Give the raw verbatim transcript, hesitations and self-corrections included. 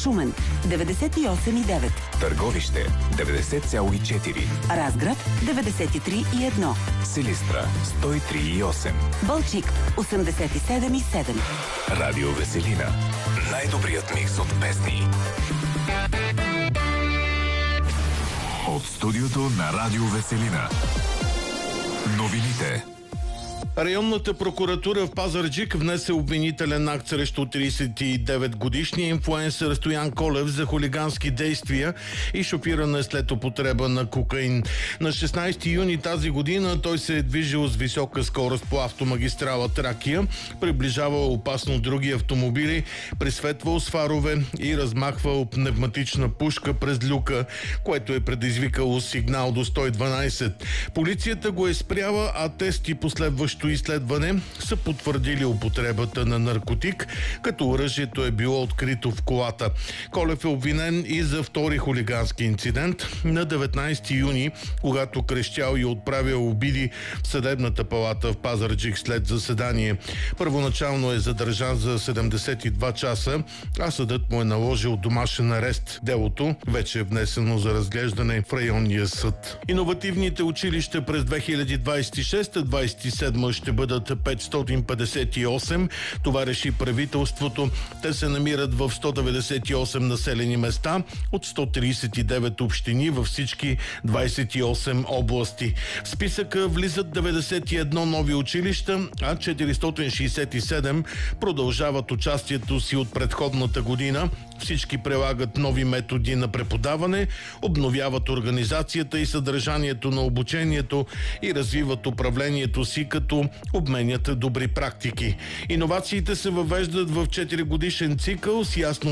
Шумен деветдесет и осем и девет, Търговище деветдесет цяло и четири, Разград деветдесет и три и едно, Силистра сто и три и осем, Балчик осемдесет и седем и седем. Радио Веселина. Най-добрият микс от песни. От студиото на Радио Веселина. Новините. Районната прокуратура в Пазарджик внесе обвинителен акт срещу тридесет и девет годишния инфлуенсър Стоян Колев за хулигански действия и шофиране след употреба на кокаин. На шестнадесети юни тази година той се е движил с висока скорост по автомагистрала Тракия, приближавал опасно други автомобили, пресветвал с фарове и размахвал пневматична пушка през люка, което е предизвикало сигнал до сто и дванадесет. Полицията го е спряла, а тест и последващо изследване са потвърдили употребата на наркотик, като оръжието е било открито в колата. Колев е обвинен и за втори хулигански инцидент на деветнадесети юни, когато крещял и отправил обиди в съдебната палата в Пазарджик след заседание. Първоначално е задържан за седемдесет и два часа, а съдът му е наложил домашен арест. Делото вече е внесено за разглеждане в районния съд. Иновативните училища през две хиляди двадесет и шеста - двадесет и седма ще бъдат петстотин петдесет и осем. Това реши правителството. Те се намират в сто деветдесет и осем населени места от сто тридесет и девет общини във всички двадесет и осем области. В списъка влизат деветдесет и едно нови училища, а четиристотин шестдесет и седем продължават участието си от предходната година. Всички прилагат нови методи на преподаване, обновяват организацията и съдържанието на обучението и развиват управлението си, като обменят добри практики. Иновациите се въвеждат в четиригодишен цикъл с ясно